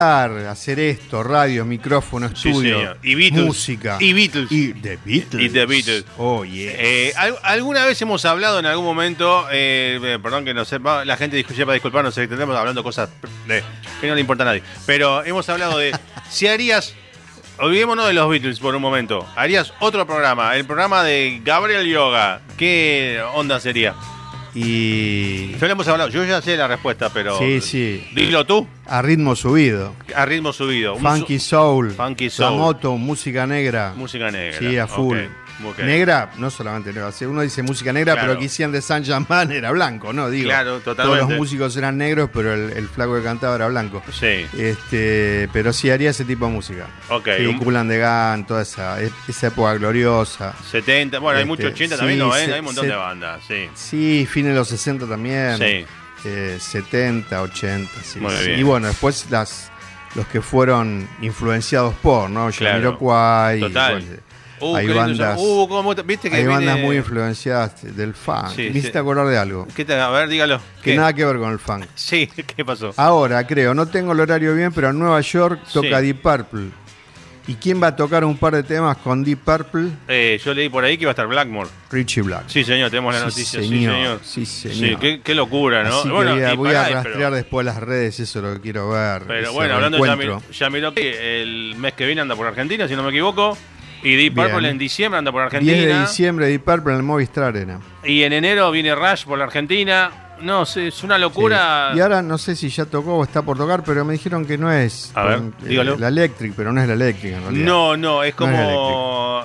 hacer esto, radio, micrófono, estudio, señor. Y Beatles. música. Y Beatles. Y The Beatles. Y The Beatles. Oh, yes. Alguna vez hemos hablado en algún momento, perdón que no sepa, la gente sepa disculpar, nos extendemos hablando cosas que no le importa a nadie. Pero hemos hablado de si harías, olvidémonos de los Beatles por un momento, harías otro programa, el programa de Gabriel Yoga, ¿qué onda sería? Y Ya le hemos hablado, yo ya sé la respuesta, pero sí. dilo tú, A ritmo subido. a ritmo subido. Funky soul. Funky soul. Samoto, música negra. Música negra. Sí, a full. Ok. Negra, no solamente negra. Uno dice música negra, Claro. pero Christian de Saint-Germain era blanco, ¿no? Digo, Claro, totalmente. todos los músicos eran negros, pero el flaco que cantaba era blanco. Sí, Pero sí haría ese tipo de música. ok. Sí, Kool and the Gang, toda esa época gloriosa. 70, bueno, hay mucho 80 también, sí, 90, hay un montón de bandas, sí. Sí, fines de los 60 también. Sí. 70, 80, sí. Muy bien. Y bueno, después los que fueron influenciados por, ¿no? Claro. Jamiroquai. Total. Hay qué lindo bandas. son. ¿Viste que Hay viene- bandas muy influenciadas del funk. Sí, Me sí. hiciste acordar de algo. A ver, dígalo. Que ¿Qué? nada que ver con el funk. Sí, ¿qué pasó? Ahora, creo, no tengo el horario bien, pero en Nueva York toca Sí. Deep Purple. ¿Y quién va a tocar un par de temas con Deep Purple? Yo leí por ahí que iba a estar Blackmore. Richie Black. Sí, señor, tenemos la Sí, noticia. señor. Sí, Sí, señor. señor. Qué locura, ¿no? Así que voy a rastrear después las redes, eso es lo que quiero ver. Pero ese bueno, hablando de reencuentro. Jamiroquai, el mes que viene anda por Argentina, si no me equivoco. Y Deep Bien. Purple en diciembre anda por 10 de Argentina. diciembre, Deep Purple en el Movistar Arena. Y en enero viene Rush por la Argentina. No, es una locura. Sí. Y ahora no sé si ya tocó o está por tocar, pero me dijeron que no es A ver, dígalo. la Electric, pero no es la Electric en realidad. No, es No es como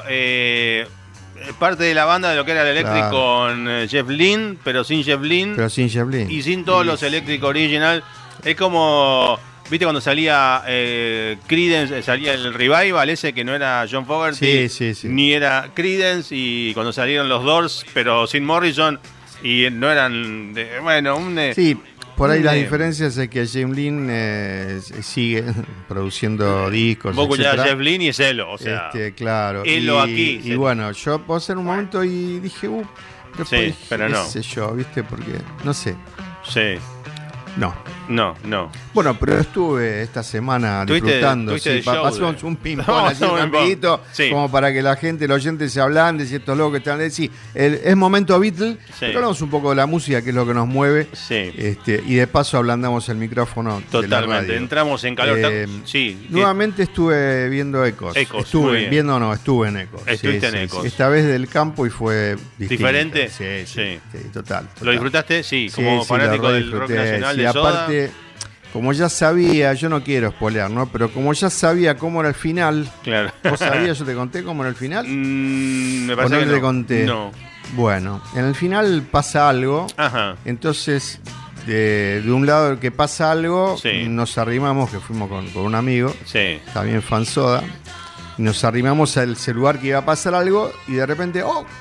parte de la banda de lo que era el Electric Claro. con Jeff Lynne, pero sin Jeff Lynne Pero sin Jeff Lynne. y sin todos los Electric Original. Es como, ¿viste cuando salía Creedence, salía el Revival ese que no era John Fogerty, Sí. ni era Creedence, y cuando salieron los Doors, pero sin Morrison, y no eran, Sí, por ahí un- las diferencias es que Jeff Lynne sigue produciendo discos, vos escuchás a etcétera. Jeff Lynne y es Elo, o sea, Claro. Elo aquí, Y sí. bueno, yo pasé en un momento y dije, después Sí, dije, pero qué no. sé yo, ¿viste? Porque, no sé. sí, No. no. Bueno, pero estuve esta semana disfrutando. tuviste Sí, de show pasamos de- un ping-pong No, así un ping-pong. rapidito, Sí. como para que la gente, el oyente se ablande, si estos locos que están... Sí, es momento Beatles, pero hablamos un poco de la música, que es lo que nos mueve. Sí. Y de paso ablandamos el micrófono de la Totalmente, radio. entramos en calor. Sí, Nuevamente estuve viendo Ecos. Ecos, muy bien. Estuve en Ecos. Estuviste en Ecos. Esta vez del campo y fue distinto. ¿Diferente? Sí, total. ¿Lo disfrutaste? Sí, como Sí, fanático la del rock disfruté, nacional sí, de Soda. aparte, como ya sabía, yo no quiero spoilear, ¿no? Pero como ya sabía cómo era el final, Claro. ¿vos sabías, yo te conté cómo era el final? Me ¿O parece no que te conté? No. Bueno, en el final pasa algo, Ajá. entonces de un lado que pasa algo, Sí. nos arrimamos, que fuimos con un amigo, Sí. también fan Soda, y nos arrimamos al lugar que iba a pasar algo y de repente,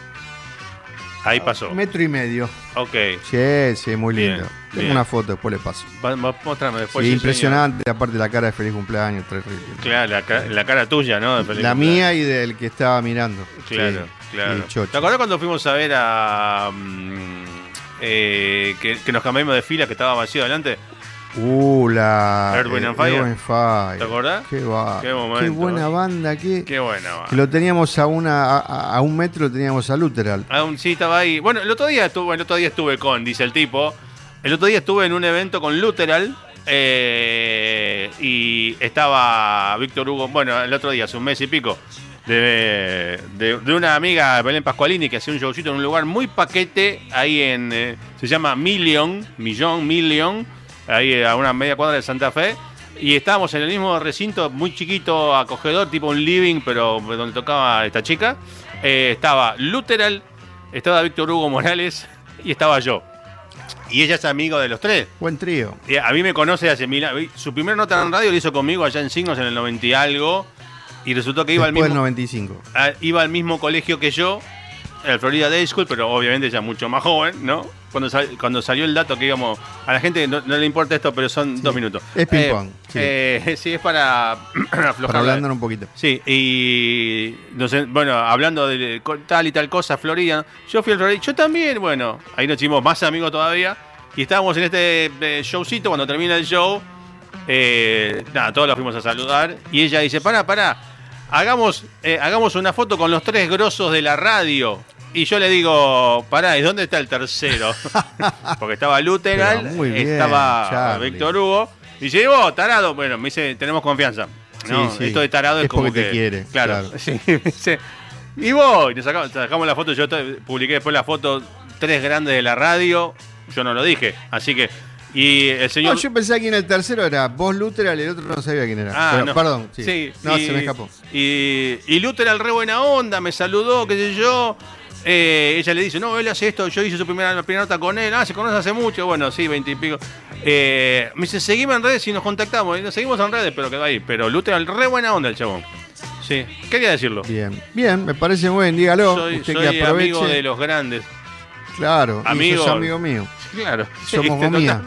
Ahí pasó. 1,5 metros. Ok. Sí, muy Bien, lindo. Tengo bien. una foto, después le paso. Mostrame después. Sí, sí, impresionante, aparte la cara de feliz cumpleaños, terrible. señor. Claro, la cara tuya, ¿no? De película. La mía y del que estaba mirando. Claro, Sí, claro. sí, chocho. ¿Te acordás cuando fuimos a ver a. que nos cambiamos de fila, que estaba vacío adelante? La Earth, Wind and Fire. Earth, Wind and Fire. ¿Te acordás? Qué momento, qué buena banda, Qué buena, va. que lo teníamos a un metro, lo teníamos a Luteral. Aún sí estaba ahí. Bueno, el otro día estuve con, dice el tipo. El otro día estuve en un evento con Luteral. Y estaba Víctor Hugo. Bueno, el otro día, hace un mes y pico. De una amiga, Belén Pascualini, que hacía un showcito en un lugar muy paquete. Ahí en. Se llama Million. Ahí a una media cuadra de Santa Fe. Y estábamos en el mismo recinto, muy chiquito, acogedor, tipo un living, pero donde tocaba esta chica. Estaba Luteral, estaba Víctor Hugo Morales y estaba yo. Y ella es amigo de los tres. Buen trío. Y a mí me conoce hace 1000 años. Su primer nota en radio lo hizo conmigo allá en Signos en el 90 y algo. Y resultó que iba Después al del mismo, 95. iba al mismo colegio que yo, el Florida Day School, pero obviamente ya mucho más joven, ¿no? Cuando salió el dato que íbamos... A la gente no le importa esto, pero son 2 minutos. Es ping-pong. Sí, es para aflojar. Para hablar un poquito. Sí, y bueno, hablando de tal y tal cosa, Florida, yo fui al Florida, yo también, bueno, ahí nos hicimos más amigos todavía, y estábamos en este showcito, cuando termina el show, Nada, todos la fuimos a saludar. Y ella dice, pará, hagamos una foto con los 3 grosos de la radio. Y yo le digo, pará, ¿y dónde está el tercero? Porque estaba Luteral, estaba Charlie. Víctor Hugo. Y dice, vos, tarado. Bueno, me dice, tenemos confianza. No, sí. Esto de tarado es como que te quiere. Claro. Sí, me dice, y vos, y sacamos la foto. Yo publiqué después la foto, 3 grandes de la radio. Yo no lo dije, así que. Y el señor. No, yo pensé que en el tercero era vos, Luteral, y el otro no sabía quién era. Pero, no. Perdón. Sí. No, se me escapó. Y Luteral re buena onda, me saludó, qué sé yo. Ella le dice, no, él hace esto, yo hice su primera nota con él, se conoce hace mucho, bueno, sí, 20 y pico. Me dice, seguimos en redes y nos contactamos, y nos seguimos en redes, pero quedó ahí. Pero Luteral, re buena onda el chabón. Sí, quería decirlo. Bien, me parece muy bien, dígalo. Soy que aproveche. Amigo de los grandes. Claro, amigo, y sos amigo mío. Claro, somos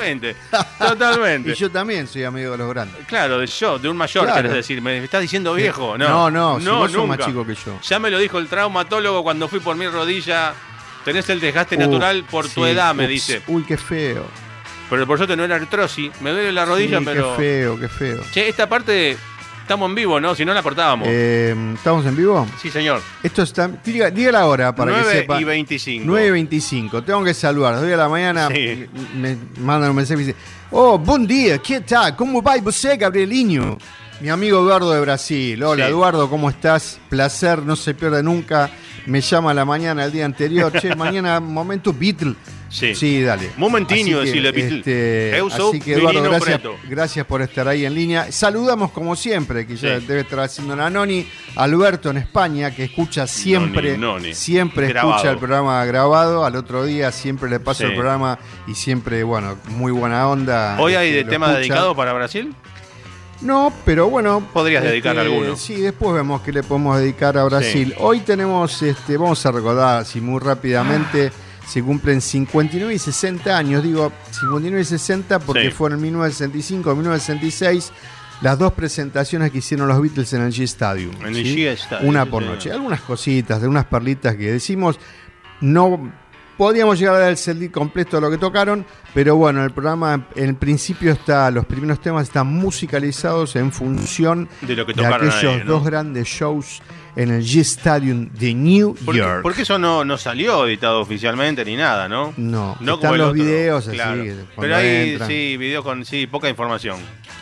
totalmente. Y yo también soy amigo de los grandes. Claro, de un mayor, claro. Querés decir, me estás diciendo viejo. No, si vos sos más chico que yo. Ya me lo dijo el traumatólogo cuando fui por mi rodilla. Tenés el desgaste natural por tu edad, me dice. Uy, qué feo. Pero por suerte no era artrosis, me duele la rodilla, pero. Qué feo. Che, esta parte estamos en vivo, ¿no? Si no la cortábamos. ¿Estamos en vivo? Sí, señor. Esto está. Diga la hora para que sepa. 9:25. 9:25. Tengo que saludar. 2 de la mañana. Sí. Me mandan un mensaje y me dice: oh, buen día, ¿qué tal? ¿Cómo va você, Gabrielinho? Mi amigo Eduardo de Brasil. Hola, sí. Eduardo, ¿cómo estás? Placer, no se pierde nunca. Me llama a la mañana el día anterior. Che, mañana, momento Beatle. Sí, dale. Momentiño, decirle Beatle. Así que, Eduardo, gracias por estar ahí en línea. Saludamos como siempre, que ya debe estar haciendo una Noni. Alberto en España, que escucha siempre, siempre escucha el programa grabado. Al otro día siempre le paso el programa y siempre, bueno, muy buena onda. ¿Hoy hay de tema dedicado para Brasil? No, pero bueno. Podrías dedicar alguno. Sí, después vemos qué le podemos dedicar a Brasil. Hoy tenemos, vamos a recordar así muy rápidamente, se cumplen 59 y 60 años. Digo 59 y 60 porque fueron en 1965 y 1966 las 2 presentaciones que hicieron los Beatles en el Shea Stadium. En el Shea Stadium. Una por noche. Algunas cositas, de unas perlitas que decimos. No podíamos llegar a dar el CD completo de lo que tocaron, pero bueno, el programa en principio los primeros temas están musicalizados en función de lo que tocaron aquellos ahí, ¿no? 2 grandes shows en el Shea Stadium de New York. Porque eso no salió editado oficialmente ni nada, ¿no? No están los videos así. Claro. Pero ahí videos con poca información.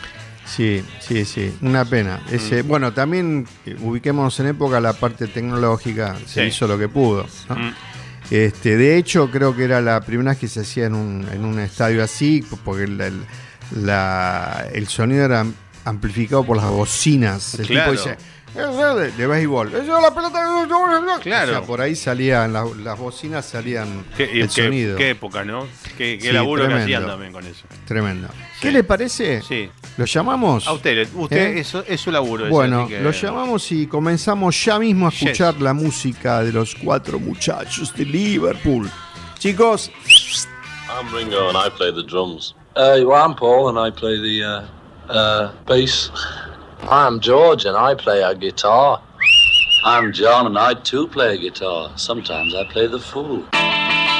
Sí, una pena. Bueno, también ubiquémonos en época, la parte tecnológica se hizo lo que pudo, ¿no? De hecho, creo que era la primera vez que se hacía en un estadio así, porque el sonido era amplificado por las bocinas. El tipo dice, de béisbol. Eso es la pelota. Claro. O sea, por ahí salían, las bocinas salían el sonido. Qué época, ¿no? Qué laburo tremendo, que hacían también con eso. Tremendo. ¿Qué le parece? Sí. ¿Lo llamamos? A usted es su laburo. Bueno, lo llamamos y comenzamos ya mismo a escuchar la música de los 4 muchachos de Liverpool. Chicos. I'm Ringo and I play the drums. I'm Paul and I play the bass. I'm George and I play a guitar. I'm John and I too play a guitar. Sometimes I play the fool.